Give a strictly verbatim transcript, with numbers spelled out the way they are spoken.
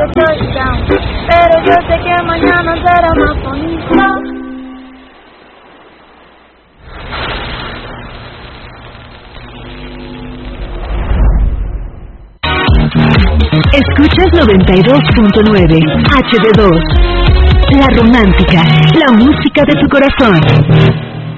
estoy down, pero yo sé que mañana será más bonito. Escuchas noventa y dos punto nueve H D dos, La Romántica, la música de tu corazón.